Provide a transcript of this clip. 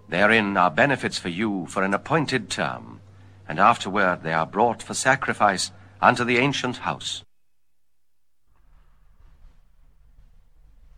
Therein are benefits for you for an appointed term, and afterward they are brought for sacrifice unto the ancient house.